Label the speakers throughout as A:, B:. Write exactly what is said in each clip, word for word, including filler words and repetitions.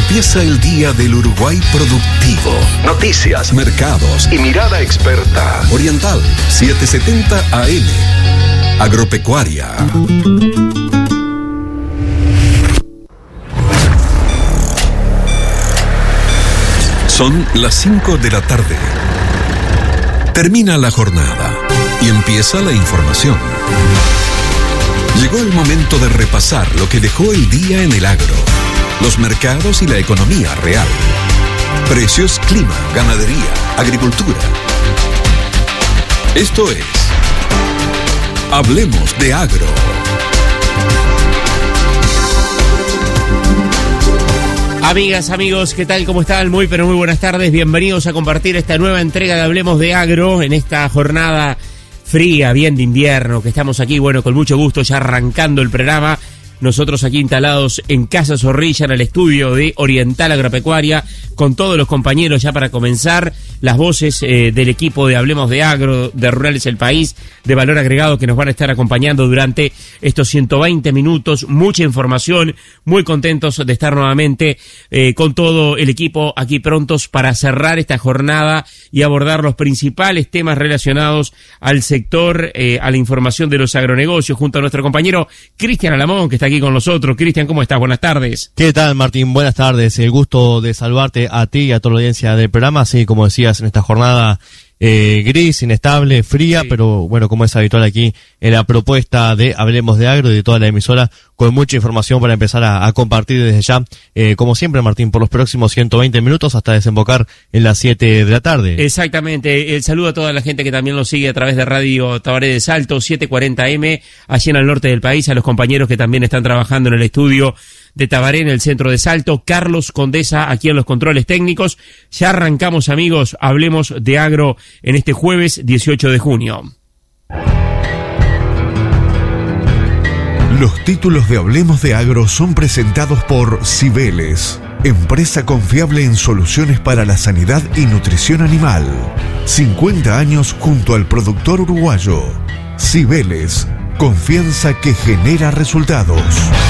A: Empieza el día del Uruguay productivo. Noticias, mercados y mirada experta. Oriental setecientos setenta A M. Agropecuaria. Son las cinco de la tarde. Termina la jornada y empieza la información. Llegó el momento de repasar lo que dejó el día en el agro, los mercados y la economía real. Precios, clima, ganadería, agricultura. Esto es Hablemos de Agro.
B: Amigas, amigos, ¿qué tal? ¿Cómo están? Muy, pero muy buenas tardes. Bienvenidos a compartir esta nueva entrega de Hablemos de Agro en esta jornada fría, bien de invierno, que estamos aquí, bueno, con mucho gusto, ya arrancando el programa. Nosotros aquí instalados en Casa Zorrilla, en el estudio de Oriental Agropecuaria, con todos los compañeros ya para comenzar, las voces eh, del equipo de Hablemos de Agro, de Rurales El País, de Valor Agregado, que nos van a estar acompañando durante estos ciento veinte minutos, mucha información, muy contentos de estar nuevamente eh, con todo el equipo aquí prontos para cerrar esta jornada y abordar los principales temas relacionados al sector, eh, a la información de los agronegocios, junto a nuestro compañero Cristian Alamón, que está aquí con nosotros. Cristian, ¿cómo estás? Buenas tardes.
C: ¿Qué tal, Martín? Buenas tardes. El gusto de saludarte a ti y a toda la audiencia del programa. Así como decías, en esta jornada eh, gris, inestable, fría, sí, pero bueno, como es habitual aquí en la propuesta de Hablemos de Agro y de toda la emisora, con mucha información para empezar a, a compartir desde ya, eh, como siempre, Martín, por los próximos ciento veinte minutos hasta desembocar en las siete de la tarde.
B: Exactamente. El saludo a toda la gente que también nos sigue a través de Radio Tabaré de Salto, setecientos cuarenta M, allí en el norte del país, a los compañeros que también están trabajando en el estudio de Tabaré, en el centro de Salto, Carlos Condesa aquí en los controles técnicos. Ya arrancamos, amigos, Hablemos de Agro en este jueves dieciocho de junio.
A: Los títulos de Hablemos de Agro son presentados por Cibeles, empresa confiable en soluciones para la sanidad y nutrición animal. cincuenta años junto al productor uruguayo. Cibeles, confianza que genera resultados.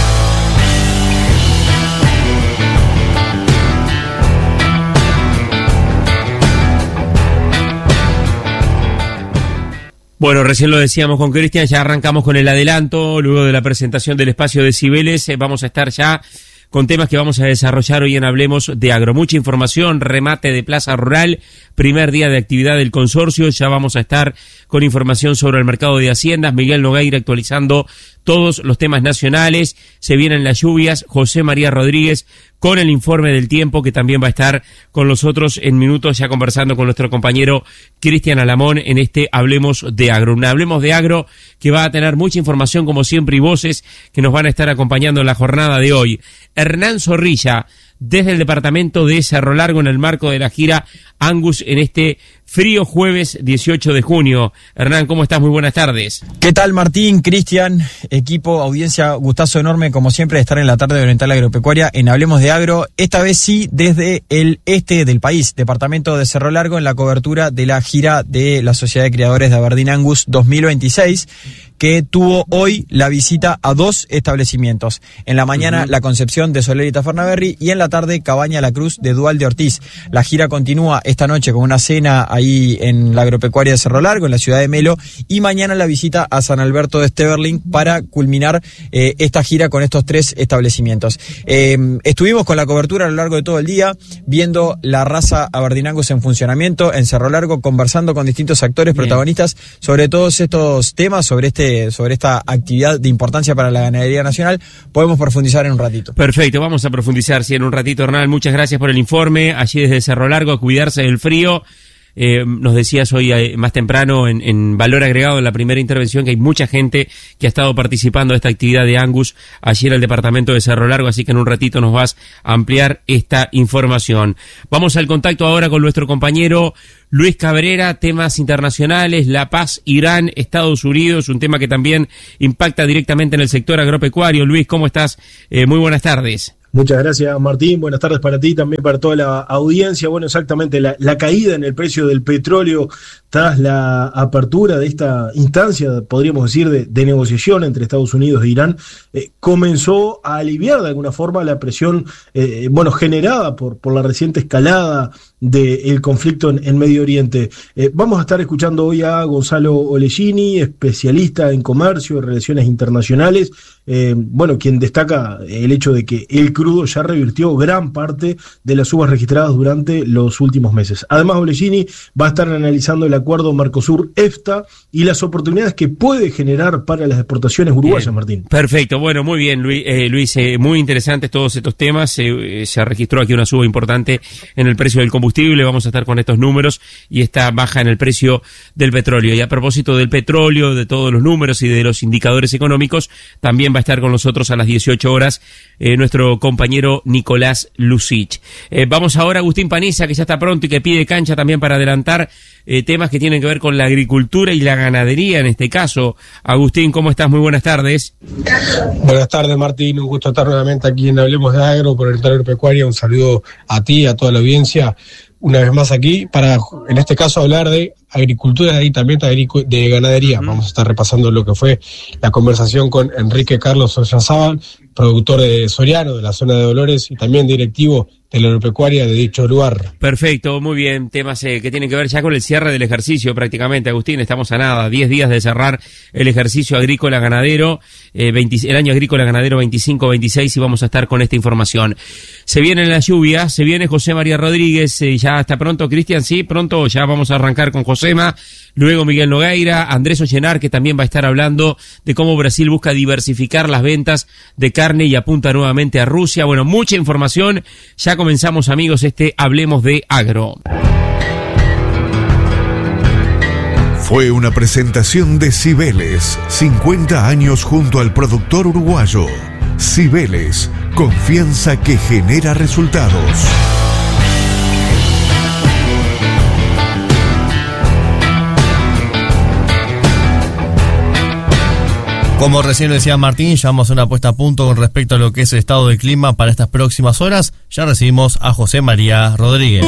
B: Bueno, recién lo decíamos con Cristian, ya arrancamos con el adelanto, luego de la presentación del espacio de Cibeles, eh, vamos a estar ya con temas que vamos a desarrollar hoy en Hablemos de Agro. Mucha información, remate de Plaza Rural, primer día de actividad del consorcio, ya vamos a estar con información sobre el mercado de haciendas, Miguel Nogueira actualizando todos los temas nacionales, se vienen las lluvias, José María Rodríguez con el informe del tiempo, que también va a estar con nosotros en minutos, ya conversando con nuestro compañero Cristian Alamón en este Hablemos de Agro. Un Hablemos de Agro que va a tener mucha información, como siempre, y voces que nos van a estar acompañando en la jornada de hoy. Hernán Zorrilla, desde el departamento de Cerro Largo, en el marco de la gira Angus en este frío jueves dieciocho de junio. Hernán, ¿cómo estás? Muy buenas tardes.
D: ¿Qué tal, Martín, Cristian, equipo, audiencia? Gustazo enorme, como siempre, de estar en la tarde de Oriental Agropecuaria en Hablemos de Agro, esta vez sí desde el este del país, departamento de Cerro Largo, en la cobertura de la gira de la Sociedad de Criadores de Aberdeen Angus dos mil veintiséis, que tuvo hoy la visita a dos establecimientos. En la mañana, uh-huh. La Concepción de Soler y Tafernaberry, y en la tarde, Cabaña La Cruz de Dual de Ortiz. La gira continúa esta noche con una cena ahí en la agropecuaria de Cerro Largo, en la ciudad de Melo, y mañana la visita a San Alberto de Steverling para culminar eh, esta gira con estos tres establecimientos. Eh, estuvimos con la cobertura a lo largo de todo el día, viendo la raza Aberdeen Angus en funcionamiento en Cerro Largo, conversando con distintos actores, Bien. protagonistas, sobre todos estos temas, sobre este sobre esta actividad de importancia para la ganadería nacional. Podemos profundizar en un ratito.
B: Perfecto, vamos a profundizar, sí, en un ratito, Hernán. Muchas gracias por el informe, allí desde Cerro Largo, a cuidarse del frío. Eh, nos decías hoy eh, más temprano en, en Valor Agregado, en la primera intervención, que hay mucha gente que ha estado participando de esta actividad de Angus allí en el departamento de Cerro Largo, así que en un ratito nos vas a ampliar esta información. Vamos al contacto ahora con nuestro compañero Luis Cabrera, temas internacionales, La Paz, Irán, Estados Unidos, un tema que también impacta directamente en el sector agropecuario. Luis, ¿cómo estás? Eh, muy buenas tardes.
E: Muchas gracias, Martín. Buenas tardes para ti, también para toda la audiencia. Bueno, exactamente, la, la caída en el precio del petróleo tras la apertura de esta instancia, podríamos decir, de, de negociación entre Estados Unidos e Irán, eh, comenzó a aliviar de alguna forma la presión, eh, bueno, generada por, por la reciente escalada del conflicto en, en Medio Oriente. Eh, vamos a estar escuchando hoy a Gonzalo Olegini, especialista en comercio y relaciones internacionales, eh, bueno, quien destaca el hecho de que el crudo ya revirtió gran parte de las subas registradas durante los últimos meses. Además, Olegini va a estar analizando el acuerdo Mercosur-EFTA y las oportunidades que puede generar para las exportaciones uruguayas, bien, Martín.
B: Perfecto, bueno, muy bien, Luis, eh, Luis eh, muy interesantes todos estos temas. Eh, se registró aquí una suba importante en el precio del combustible. Vamos a estar con estos números y esta baja en el precio del petróleo. Y a propósito del petróleo, de todos los números y de los indicadores económicos, también va a estar con nosotros a las dieciocho horas eh, nuestro compañero Nicolás Lucich. Eh, vamos ahora a Agustín Paniza, que ya está pronto y que pide cancha también para adelantar eh, temas que tienen que ver con la agricultura y la ganadería en este caso. Agustín, ¿cómo estás? Muy buenas tardes.
F: Buenas tardes, Martín. Un gusto estar nuevamente aquí en Hablemos de Agro por el Agropecuaria. Un saludo a ti, a toda la audiencia. Una vez más aquí para, en este caso, hablar de agricultura y también de ganadería. Vamos a estar repasando lo que fue la conversación con Enrique Carlos Oyazábal, productor de Soriano, de la zona de Dolores, y también directivo de la agropecuaria de dicho lugar.
B: Perfecto, muy bien. Temas eh, que tienen que ver ya con el cierre del ejercicio prácticamente, Agustín. Estamos a nada, diez días de cerrar el ejercicio agrícola ganadero, eh, veinte, el año agrícola ganadero veinticinco veintiséis, y vamos a estar con esta información. Se vienen las lluvias, se viene José María Rodríguez, eh, ya está pronto, Cristian, sí, pronto ya vamos a arrancar con Josema, luego Miguel Nogueira, Andrés Ollenar, que también va a estar hablando de cómo Brasil busca diversificar las ventas de carne y apunta nuevamente a Rusia. Bueno, mucha información. Ya comenzamos, amigos, este Hablemos de Agro.
A: Fue una presentación de Cibeles, cincuenta años junto al productor uruguayo. Cibeles, confianza que genera resultados.
C: Como recién decía Martín, ya vamos a una puesta a punto con respecto a lo que es el estado del clima para estas próximas horas. Ya recibimos a José María Rodríguez.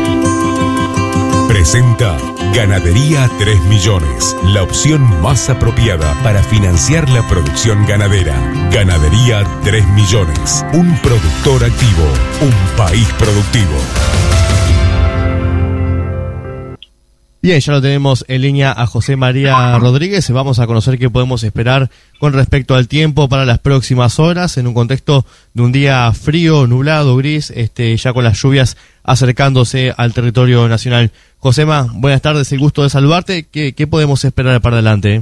G: Presenta Ganadería tres millones, la opción más apropiada para financiar la producción ganadera. Ganadería tres millones, un productor activo, un país productivo.
C: Bien, ya lo tenemos en línea a José María Rodríguez. Vamos a conocer qué podemos esperar con respecto al tiempo para las próximas horas en un contexto de un día frío, nublado, gris, este, ya con las lluvias acercándose al territorio nacional. Josema, buenas tardes, el gusto de saludarte. ¿Qué, qué podemos esperar para adelante?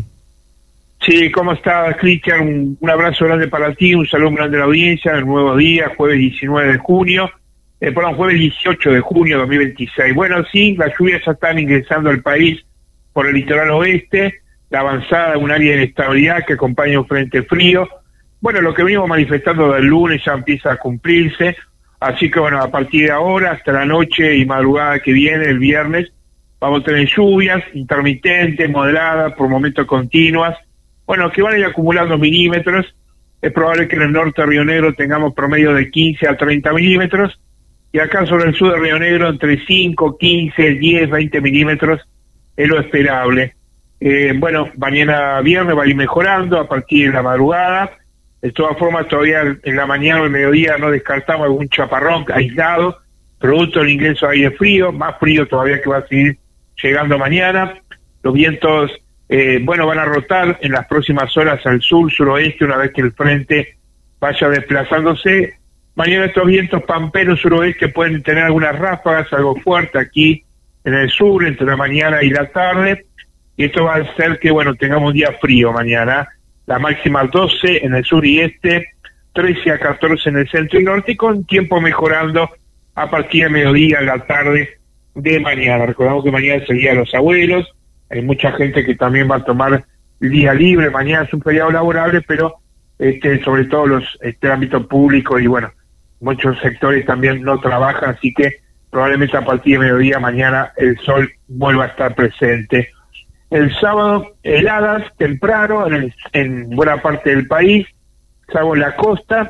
H: Sí, ¿cómo estás, Cristian? Un, un abrazo grande para ti, un saludo grande a la audiencia. El nuevo día, jueves diecinueve de junio. Eh, perdón, jueves dieciocho de junio de dos mil veintiséis. Bueno, sí, las lluvias ya están ingresando al país por el litoral oeste, la avanzada de un área de inestabilidad que acompaña un frente frío. Bueno, lo que venimos manifestando del lunes ya empieza a cumplirse, así que bueno, a partir de ahora, hasta la noche y madrugada que viene, el viernes, vamos a tener lluvias intermitentes, moderadas, por momentos continuas, bueno, que van a ir acumulando milímetros. Es probable que en el norte de Río Negro tengamos promedio de quince a treinta milímetros, y acá sobre el sur de Río Negro entre cinco, quince, diez, veinte milímetros es lo esperable. Eh, bueno, mañana viernes va a ir mejorando a partir de la madrugada. De todas formas, todavía en la mañana o el mediodía no descartamos algún chaparrón aislado, producto del ingreso de aire frío, más frío todavía que va a seguir llegando mañana. Los vientos, eh, bueno, van a rotar en las próximas horas al sur, suroeste, una vez que el frente vaya desplazándose. Mañana estos vientos pamperos suroeste pueden tener algunas ráfagas, algo fuerte aquí en el sur, entre la mañana y la tarde, y esto va a hacer que, bueno, tengamos un día frío mañana. La máxima doce en el sur y este, trece a catorce en el centro y norte, y con tiempo mejorando a partir de mediodía, en la tarde de mañana. Recordamos que mañana es el Día de los Abuelos, hay mucha gente que también va a tomar el día libre, mañana es un feriado laborable, pero este sobre todo los este ámbito público y bueno, muchos sectores también no trabajan, así que probablemente a partir de mediodía mañana el sol vuelva a estar presente. El sábado, heladas temprano en, el, en buena parte del país, salvo en la costa,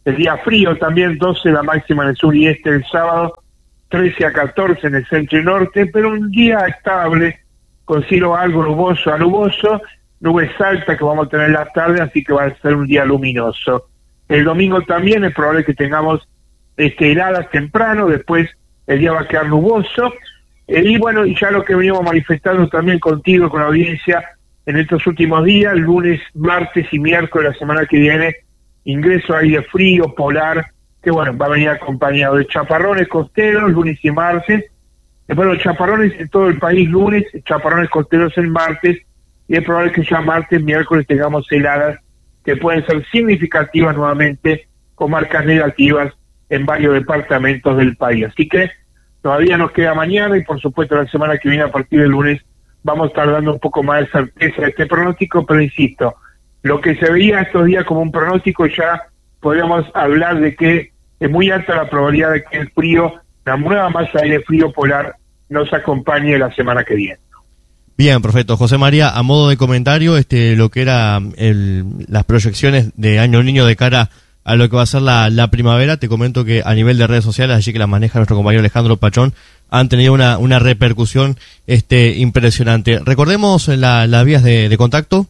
H: El día frío también, doce la máxima en el sur y este el sábado, trece a catorce en el centro y norte, pero un día estable, con cielo algo nuboso a nuboso, nubes altas que vamos a tener en la tarde, así que va a ser un día luminoso. El domingo también es probable que tengamos este, heladas temprano, después el día va a quedar nuboso, eh, y bueno, y ya lo que venimos manifestando también contigo, con la audiencia, en estos últimos días, lunes, martes y miércoles de la semana que viene, ingreso a aire frío, polar, que bueno, va a venir acompañado de chaparrones costeros, lunes y martes, después los chaparrones en todo el país lunes, chaparrones costeros el martes, y es probable que ya martes, miércoles tengamos heladas que pueden ser significativas nuevamente, con marcas negativas en varios departamentos del país. Así que todavía nos queda mañana y por supuesto la semana que viene a partir del lunes vamos a estar dando un poco más de certeza de este pronóstico, pero insisto, lo que se veía estos días como un pronóstico, ya podríamos hablar de que es muy alta la probabilidad de que el frío, la nueva masa de aire frío polar, nos acompañe la semana que viene.
C: Bien, perfecto. José María, a modo de comentario, este, lo que era el, las proyecciones de Año Niño de cara a lo que va a ser la, la primavera, te comento que a nivel de redes sociales, allí que las maneja nuestro compañero Alejandro Pachón, han tenido una, una repercusión este, impresionante. Recordemos las la vías de, de contacto.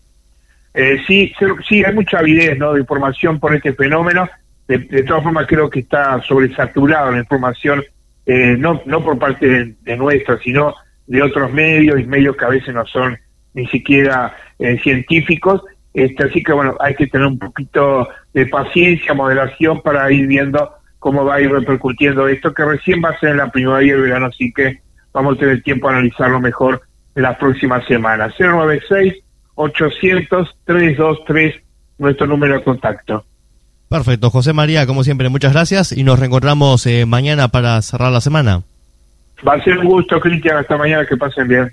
H: Eh, sí, sí, hay mucha avidez, ¿no?, de información por este fenómeno. De, de todas formas, creo que está sobresaturado la información, eh, no no por parte de, de nuestra, sino de otros medios, y medios que a veces no son ni siquiera eh, científicos. Este, así que, bueno, hay que tener un poquito de paciencia, moderación, para ir viendo cómo va a ir repercutiendo esto, que recién va a ser en la primavera y el verano, así que vamos a tener tiempo de analizarlo mejor en las próximas semanas. cero nueve seis, ochocientos, trescientos veintitrés, nuestro número de contacto.
C: Perfecto. José María, como siempre, muchas gracias y nos reencontramos eh, mañana para cerrar la semana.
H: Va a ser un gusto, Cristian. Hasta mañana, que pasen bien.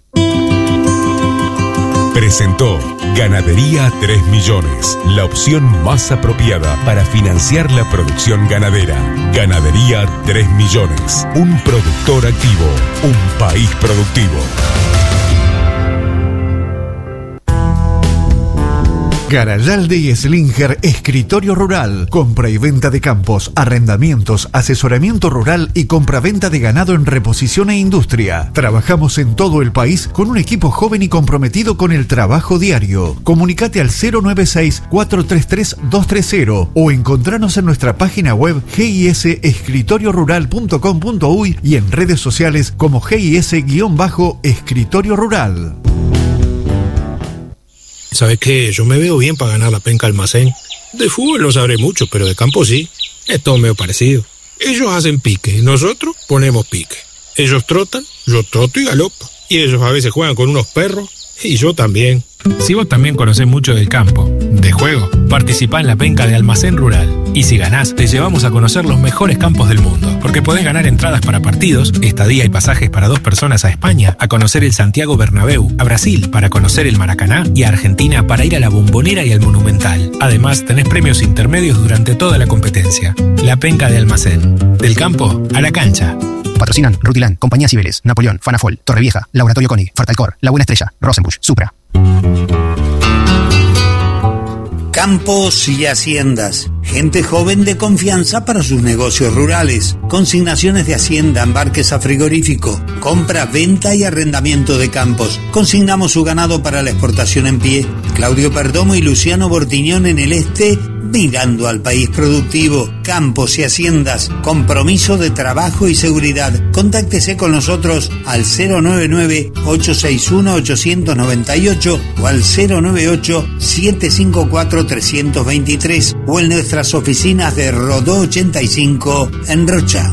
G: Presentó Ganadería tres millones, la opción más apropiada para financiar la producción ganadera. Ganadería tres millones, un productor activo, un país productivo.
A: Garayalde y Slinger, escritorio rural, compra y venta de campos, arrendamientos, asesoramiento rural y compra-venta de ganado en reposición e industria. Trabajamos en todo el país con un equipo joven y comprometido con el trabajo diario. Comunicate al cero nueve seis, cuatro tres tres, dos tres cero o encontranos en nuestra página web g i s escritorio rural punto com punto uy y en redes sociales como G I S-Escritorio Rural.
I: ¿Sabes qué? Yo me veo bien para ganar la penca almacén. De fútbol no sabré mucho, pero de campo sí. Es todo medio parecido. Ellos hacen pique, nosotros ponemos pique. Ellos trotan, yo troto y galopo. Y ellos a veces juegan con unos perros, y yo también.
J: Si vos también conocés mucho del campo, de juego, participá en la penca de Almacén Rural. Y si ganás, te llevamos a conocer los mejores campos del mundo. Porque podés ganar entradas para partidos, estadía y pasajes para dos personas a España, a conocer el Santiago Bernabéu, a Brasil para conocer el Maracaná y a Argentina para ir a la Bombonera y al Monumental. Además, tenés premios intermedios durante toda la competencia. La penca de Almacén. Del campo a la cancha.
K: Patrocinan Rutilan, Compañía Cibeles, Napoleón, Fanafol, Torrevieja, Laboratorio Koenig, Fartalcor, La Buena Estrella, Rosenbusch, Supra.
L: Campos y haciendas. Gente joven de confianza para sus negocios rurales. Consignaciones de hacienda, embarques a frigorífico. Compra, venta y arrendamiento de campos. Consignamos su ganado para la exportación en pie. Claudio Perdomo y Luciano Bortiñón en el este, mirando al país productivo. Campos y haciendas. Compromiso de trabajo y seguridad. Contáctese con nosotros al cero nueve nueve, ocho seis uno, ocho nueve ocho o al cero nueve ocho, siete cinco cuatro, tres dos tres o en nuestras oficinas de Rodó ochenta y cinco en Rocha.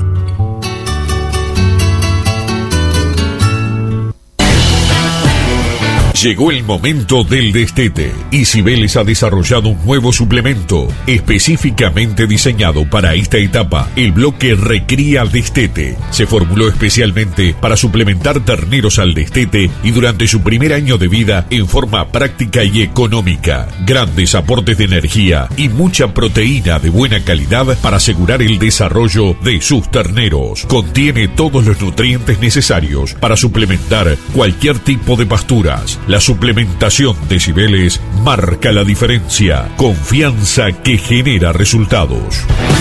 G: Llegó el momento del destete y Cibeles ha desarrollado un nuevo suplemento específicamente diseñado para esta etapa, el bloque Recría Destete. Se formuló especialmente para suplementar terneros al destete y durante su primer año de vida en forma práctica y económica. Grandes aportes de energía y mucha proteína de buena calidad para asegurar el desarrollo de sus terneros. Contiene todos los nutrientes necesarios para suplementar cualquier tipo de pasturas. La La suplementación de Cibeles marca la diferencia. Confianza que genera resultados.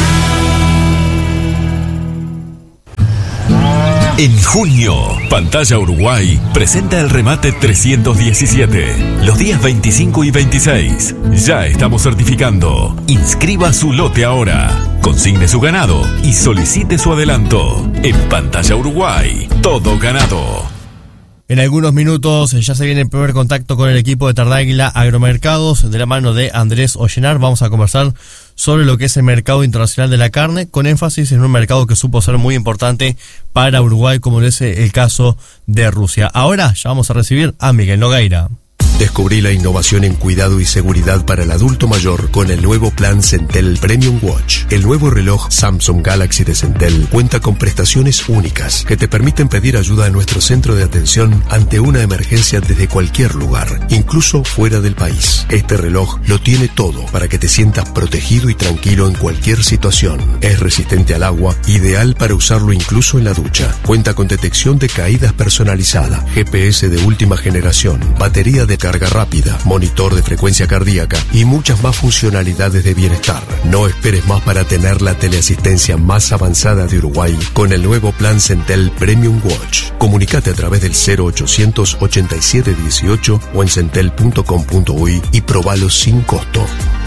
G: En junio, Pantalla Uruguay presenta el remate trescientos diecisiete. Los días veinticinco y veintiséis. Ya estamos certificando. Inscriba su lote ahora. Consigne su ganado y solicite su adelanto. En Pantalla Uruguay, todo ganado.
C: En algunos minutos ya se viene el primer contacto con el equipo de Tardáguila Agromercados de la mano de Andrés Ollenar. Vamos a conversar sobre lo que es el mercado internacional de la carne, con énfasis en un mercado que supo ser muy importante para Uruguay, como es el caso de Rusia. Ahora ya vamos a recibir a Miguel Nogueira.
M: Descubrí la innovación en cuidado y seguridad para el adulto mayor con el nuevo plan Centel Premium Watch. El nuevo reloj Samsung Galaxy de Centel cuenta con prestaciones únicas que te permiten pedir ayuda a nuestro centro de atención ante una emergencia desde cualquier lugar, incluso fuera del país. Este reloj lo tiene todo para que te sientas protegido y tranquilo en cualquier situación. Es resistente al agua, ideal para usarlo incluso en la ducha. Cuenta con detección de caídas personalizada, G P S de última generación, batería de carga rápida, monitor de frecuencia cardíaca y muchas más funcionalidades de bienestar. No esperes más para tener la teleasistencia más avanzada de Uruguay con el nuevo plan Centel Premium Watch. Comunicate a través del cero ochocientos ochenta y siete dieciocho o en centel punto com punto uy y probalo sin costo.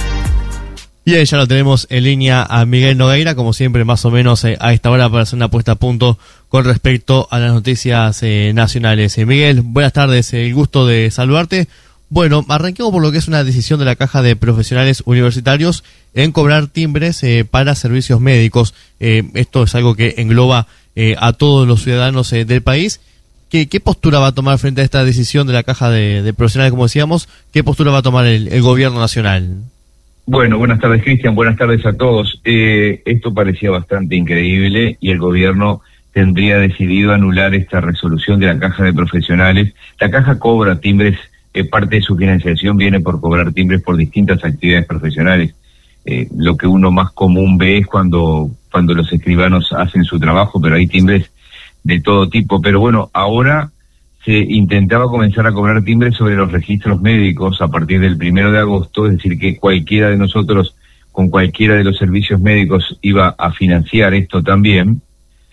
C: Y ahí ya lo tenemos en línea a Miguel Nogueira, como siempre, más o menos eh, a esta hora para hacer una puesta a punto con respecto a las noticias eh, nacionales. Eh, Miguel, buenas tardes, el gusto de saludarte. Bueno, arranquemos por lo que es una decisión de la Caja de Profesionales Universitarios en cobrar timbres eh, para servicios médicos. Eh, esto es algo que engloba eh, a todos los ciudadanos eh, del país. ¿Qué, ¿Qué postura va a tomar frente a esta decisión de la Caja de, de Profesionales, como decíamos? ¿Qué postura va a tomar el, el gobierno nacional?
N: Bueno, buenas tardes, Cristian, buenas tardes a todos. Eh, esto parecía bastante increíble y el gobierno tendría decidido anular esta resolución de la Caja de Profesionales. La Caja cobra timbres, eh, parte de su financiación viene por cobrar timbres por distintas actividades profesionales. Eh, lo que uno más común ve es cuando, cuando los escribanos hacen su trabajo, pero hay timbres de todo tipo. Pero bueno, ahora se intentaba comenzar a cobrar timbres sobre los registros médicos a partir del primero de agosto, es decir, que cualquiera de nosotros con cualquiera de los servicios médicos iba a financiar esto también,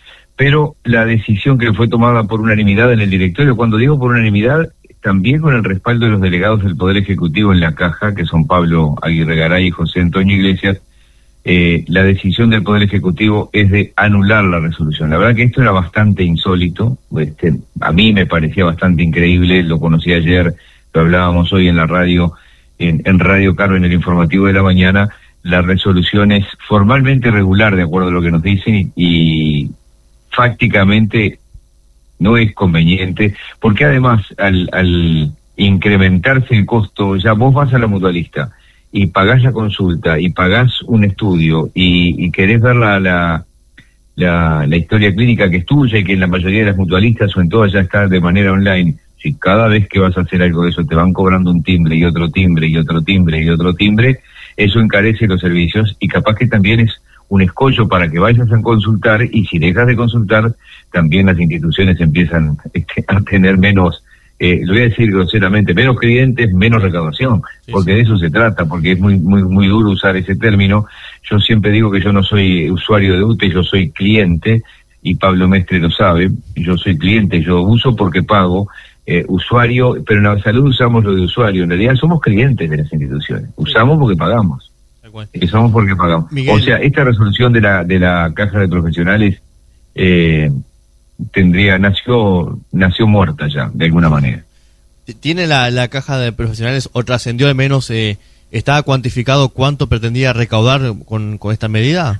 N: pero la decisión que fue tomada por unanimidad en el directorio, cuando digo por unanimidad, también con el respaldo de los delegados del Poder Ejecutivo en la Caja, que son Pablo Aguirre Garay y José Antonio Iglesias, eh, la decisión del Poder Ejecutivo es de anular la resolución. La verdad que esto era bastante insólito, este, a mí me parecía bastante increíble, lo conocí ayer, lo hablábamos hoy en la radio, en, en Radio Carve, en el informativo de la mañana. La resolución es formalmente regular, de acuerdo a lo que nos dicen, y, y fácticamente no es conveniente, porque además al, al incrementarse el costo, ya vos vas a la mutualista y pagás la consulta y pagás un estudio y, y querés ver la, la, la, la historia clínica que es tuya y que en la mayoría de las mutualistas o en todas ya está de manera online. Si cada vez que vas a hacer algo de eso te van cobrando un timbre y otro timbre y otro timbre y otro timbre, eso encarece los servicios y capaz que también es un escollo para que vayas a consultar, y si dejas de consultar, también las instituciones empiezan este, a tener menos, eh, lo voy a decir groseramente, menos clientes, menos recaudación, sí, porque sí. De eso se trata, porque es muy muy muy duro usar ese término. Yo siempre digo que yo no soy usuario de U T E, yo soy cliente, y Pablo Mestre lo sabe, yo soy cliente, yo uso porque pago, eh, usuario, pero en la salud usamos lo de usuario, en realidad somos clientes de las instituciones, usamos porque pagamos. Empezamos porque pagamos. Miguel. O sea, esta resolución de la de la Caja de Profesionales eh, tendría nació nació muerta ya, de alguna manera.
C: ¿Tiene la, la Caja de Profesionales o trascendió al menos, eh, estaba cuantificado cuánto pretendía recaudar con, con esta medida?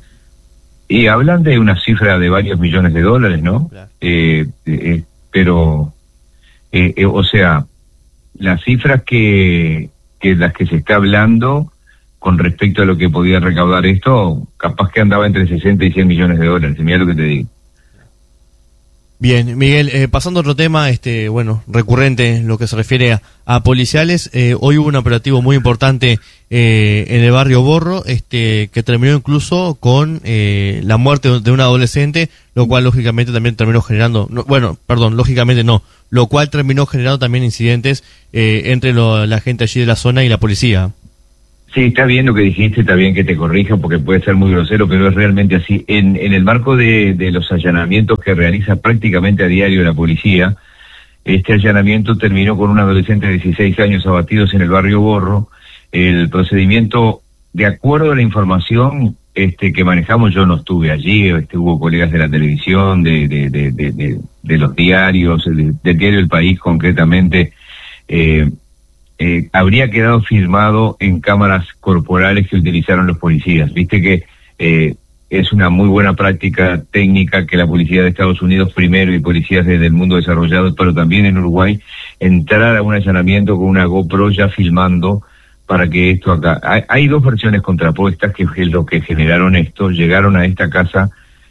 N: Y hablan de una cifra de varios millones de dólares, ¿no? Claro. Eh, eh, pero, eh, eh, o sea, las cifras que, que las que se está hablando con respecto a lo que podía recaudar esto, capaz que andaba entre sesenta y cien millones de dólares, mira lo que te digo.
C: Bien, Miguel, eh, pasando a otro tema, este, bueno, recurrente en lo que se refiere a, a policiales, eh, hoy hubo un operativo muy importante eh, en el barrio Borro, este, que terminó incluso con eh, la muerte de un adolescente, lo cual lógicamente también terminó generando, no, bueno, perdón, lógicamente no, lo cual terminó generando también incidentes eh, entre lo, la gente allí de la zona y la policía.
N: Sí, está bien lo que dijiste, está bien que te corrija porque puede ser muy grosero, pero es realmente así. En, en el marco de, de los allanamientos que realiza prácticamente a diario la policía, este allanamiento terminó con un adolescente de dieciséis años abatidos en el barrio Borro. El procedimiento, de acuerdo a la información este, que manejamos, yo no estuve allí, este, hubo colegas de la televisión, de, de, de, de, de, de los diarios, de, del diario El País concretamente, eh, Eh, habría quedado filmado en cámaras corporales que utilizaron los policías. Viste que eh, es una muy buena práctica técnica que la policía de Estados Unidos primero y policías desde el mundo desarrollado, pero también en Uruguay, entrar a un allanamiento con una GoPro ya filmando para que esto acá... Hay, hay dos versiones contrapuestas que es lo que generaron esto. Llegaron a esta casa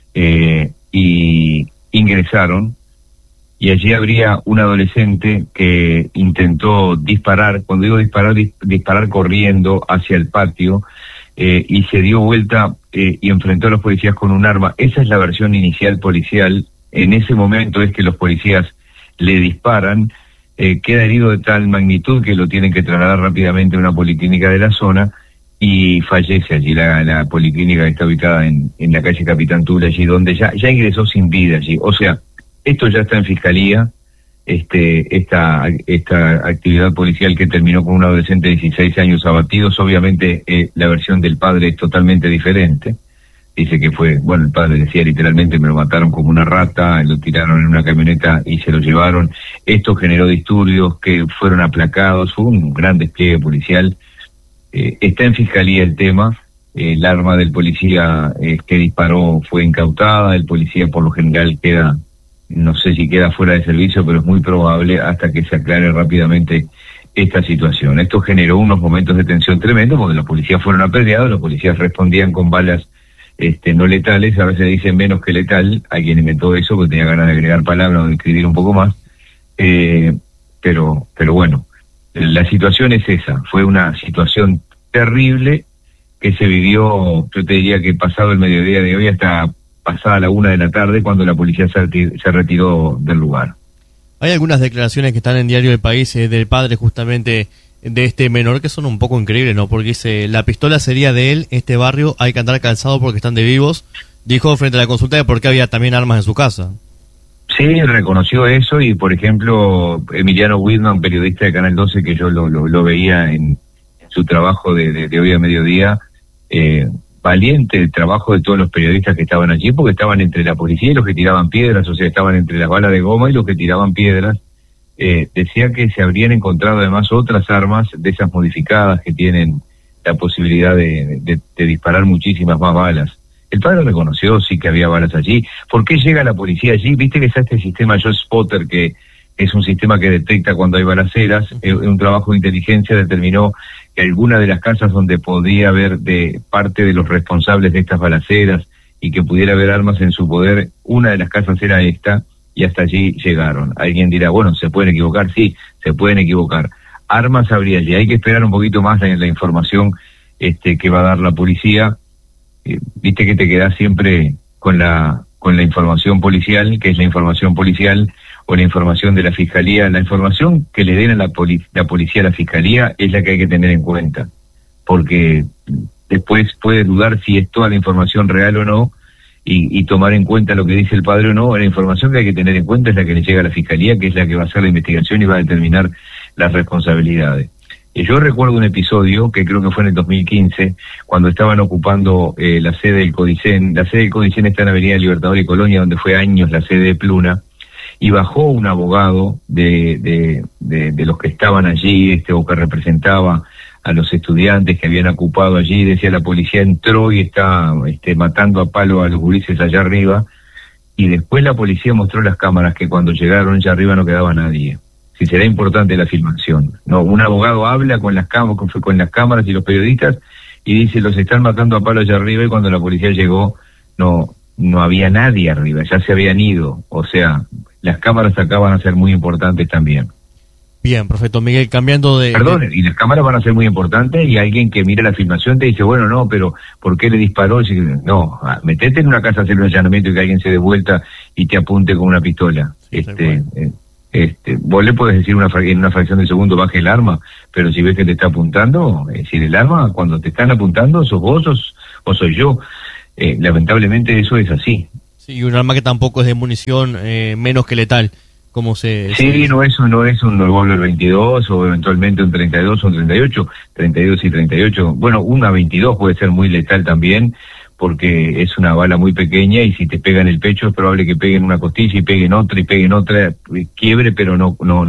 N: eh, y ingresaron, y allí habría un adolescente que intentó disparar, cuando digo disparar, dis, disparar corriendo hacia el patio, eh, y se dio vuelta eh, y enfrentó a los policías con un arma. Esa es la versión inicial policial. En ese momento es que los policías le disparan, eh, queda herido de tal magnitud que lo tienen que trasladar rápidamente a una policlínica de la zona y fallece allí. La, la policlínica está ubicada en, en la calle Capitán Tula, allí donde ya, ya ingresó sin vida allí. O sea, esto ya está en fiscalía, este, esta, esta actividad policial que terminó con un adolescente de dieciséis años abatidos. Obviamente eh, la versión del padre es totalmente diferente. Dice que fue, bueno, el padre decía literalmente, me lo mataron como una rata, lo tiraron en una camioneta y se lo llevaron. Esto generó disturbios que fueron aplacados, fue un gran despliegue policial. Eh, está en fiscalía el tema. El arma del policía eh, que disparó fue incautada. El policía por lo general queda, no sé si queda fuera de servicio, pero es muy probable hasta que se aclare rápidamente esta situación. Esto generó unos momentos de tensión tremendo porque los policías fueron apedreados, los policías respondían con balas este, no letales, a veces dicen menos que letal. Alguien inventó eso porque tenía ganas de agregar palabras o de escribir un poco más, eh, pero, pero bueno, la situación es esa. Fue una situación terrible que se vivió, yo te diría que pasado el mediodía de hoy hasta pasada la una de la tarde, cuando la policía se retiró, se retiró del lugar.
C: Hay algunas declaraciones que están en Diario del País eh, del padre justamente de este menor que son un poco increíbles, ¿no? Porque dice, la pistola sería de él, este barrio hay que andar calzado porque están de vivos. Dijo frente a la consulta de por qué había también armas en su casa.
N: Sí, reconoció eso y, por ejemplo, Emiliano Whitman, periodista de Canal doce, que yo lo, lo, lo veía en, en su trabajo de, de, de hoy a mediodía, eh, valiente el trabajo de todos los periodistas que estaban allí, porque estaban entre la policía y los que tiraban piedras, o sea, estaban entre las balas de goma y los que tiraban piedras. Eh, decía que se habrían encontrado además otras armas de esas modificadas que tienen la posibilidad de, de, de disparar muchísimas más balas. El padre reconoció sí que había balas allí. ¿Por qué llega la policía allí? Viste que está este sistema Joe Spotter, que es un sistema que detecta cuando hay balaceras. Eh, un trabajo de inteligencia determinó que alguna de las casas donde podía haber de parte de los responsables de estas balaceras y que pudiera haber armas en su poder, una de las casas era esta, y hasta allí llegaron. Alguien dirá, bueno, ¿se pueden equivocar? Sí, se pueden equivocar. Armas habría allí. Hay que esperar un poquito más en la información este, que va a dar la policía. Eh, viste que te quedás siempre con la con la información policial, que es la información policial, o la información de la fiscalía. La información que le den a la, poli la policía a la fiscalía es la que hay que tener en cuenta, porque después puede dudar si es toda la información real o no, y, y tomar en cuenta lo que dice el padre o no. La información que hay que tener en cuenta es la que le llega a la fiscalía, que es la que va a hacer la investigación y va a determinar las responsabilidades. Yo recuerdo un episodio que creo que fue en el dos mil quince, cuando estaban ocupando eh, la sede del Codicen. La sede del Codicen está en Avenida Libertador y Colonia, donde fue años la sede de Pluna, y bajó un abogado de, de, de, de los que estaban allí, este, o que representaba a los estudiantes que habían ocupado allí. Decía, la policía entró y está este, matando a palo a los gurises allá arriba, y después la policía mostró las cámaras que cuando llegaron allá arriba no quedaba nadie. Si será importante la filmación. No, un abogado habla con las, cam con, con las cámaras y los periodistas y dice, los están matando a palo allá arriba, y cuando la policía llegó no no había nadie arriba, ya se habían ido, o sea, las cámaras acá van a ser muy importantes también.
C: Bien, perfecto, Miguel, cambiando de...
N: Perdón, y las cámaras van a ser muy importantes y alguien que mira la filmación te dice, bueno, no, pero ¿por qué le disparó? Y dice, no, metete en una casa a hacer un allanamiento y que alguien se dé vuelta y te apunte con una pistola. Sí, este, eh, este, vos le podés decir una, en una fracción de segundo baje el arma, pero si ves que te está apuntando, es decir, el arma, cuando te están apuntando, sos vos sos, o soy yo. Eh, lamentablemente eso es así.
C: Sí, un arma que tampoco es de munición eh, menos que letal. Como se,
N: sí,
C: se...
N: no es, no es un revólver veintidós o eventualmente un treinta y dos o un treinta y ocho, treinta y dos y treinta y ocho. Bueno, una veintidós puede ser muy letal también porque es una bala muy pequeña y si te pega en el pecho es probable que pegue en una costilla y pegue en otra y pegue en otra, quiebre, pero no, no,